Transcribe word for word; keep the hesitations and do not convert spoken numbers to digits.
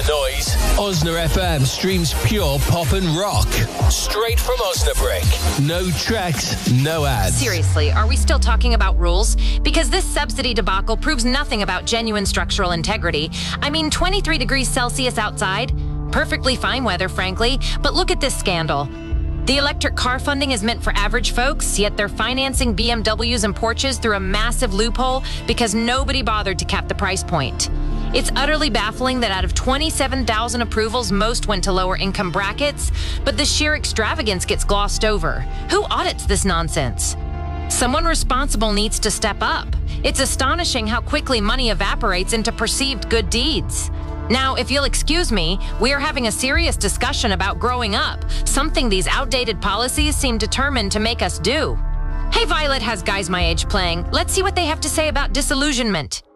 noise. Osna F M streams pure pop and rock. Straight from Osnabrück. No tracks, no ads. Seriously, are we still talking about rules? Because this subsidy debacle proves nothing about genuine structural integrity. I mean, twenty-three degrees Celsius outside? Perfectly fine weather, frankly. But look at this scandal. The electric car funding is meant for average folks, yet they're financing B M Ws and Porsches through a massive loophole because nobody bothered to cap the price point. It's utterly baffling that out of twenty-seven thousand approvals, most went to lower income brackets, but the sheer extravagance gets glossed over. Who audits this nonsense? Someone responsible needs to step up. It's astonishing how quickly money evaporates into perceived good deeds. Now, if you'll excuse me, we are having a serious discussion about growing up, something these outdated policies seem determined to make us do. Hey, Violet has guys my age playing. Let's see what they have to say about disillusionment.